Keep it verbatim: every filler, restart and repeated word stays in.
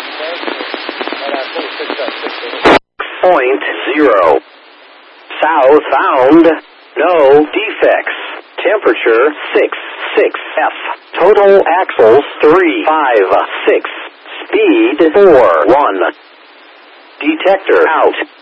Point zero. South found. No defects. Temperature six six F. Total axles three five six. Speed four one. Detector out.